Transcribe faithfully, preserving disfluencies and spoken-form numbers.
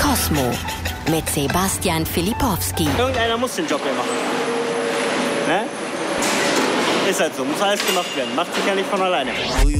Cosmo mit Sebastian Filipowski. Irgendeiner muss den Job ja machen. Ne? Ist halt so, muss alles gemacht werden. Macht sich ja nicht von alleine.